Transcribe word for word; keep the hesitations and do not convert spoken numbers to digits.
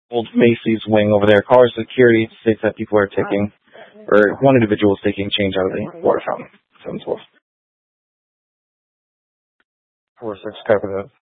old Macy's wing over there. Caller security states that people are taking, or one individual is taking change out of the water fountain. seven twelve. four six, copy that.